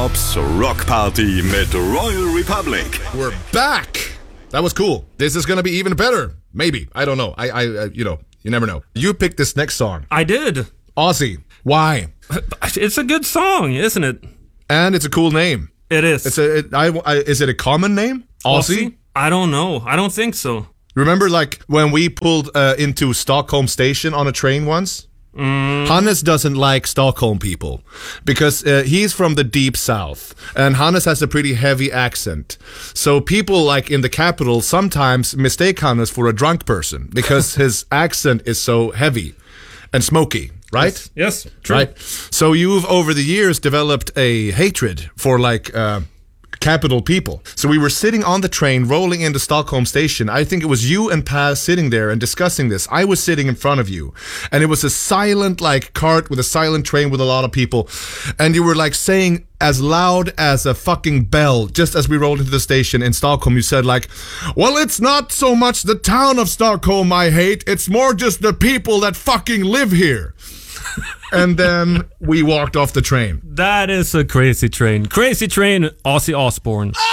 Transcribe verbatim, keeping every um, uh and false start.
Bobs Rockparty mit Royal Republic. We're back. That was cool. This is gonna be even better. Maybe. I don't know. I, I, uh, you know, you never know. You picked this next song. I did. Ozzy. Why? It's a good song, isn't it? And it's a cool name. It is. It's a. It, I, I, is it a common name? Ozzy? Ozzy? I don't know. I don't think so. Remember, like when we pulled uh, into Stockholm Station on a train once? Mm. Hannes doesn't like Stockholm people because uh, he's from the deep south and Hannes has a pretty heavy accent. So people like in the capital sometimes mistake Hannes for a drunk person because his accent is so heavy and smoky, right? Yes, yes, true. Right. So you've over the years developed a hatred for like uh, capital people. So we were sitting on the train rolling into Stockholm Station. I think it was you and Paz sitting there and discussing this. I was sitting in front of you and it was a silent like cart with a silent train with a lot of people. And you were like saying as loud as a fucking bell just as we rolled into the station in Stockholm. You said like, well, it's not so much the town of Stockholm I hate. It's more just the people that fucking live here. And then we walked off the train. That is a crazy train. Crazy train, Ozzy Osbourne.